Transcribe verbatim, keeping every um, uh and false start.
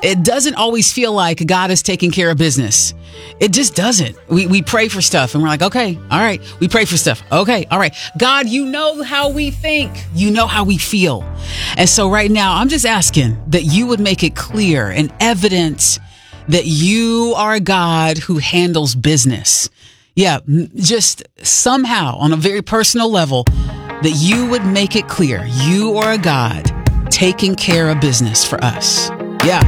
it doesn't always feel like God is taking care of business. It just doesn't. We we pray for stuff and we're like, okay, all right. We pray for stuff. Okay, all right. God, you know how we think. You know how we feel. And so right now, I'm just asking that you would make it clear and evident that you are a God who handles business. Yeah, just somehow on a very personal level, that you would make it clear you are a God taking care of business for us.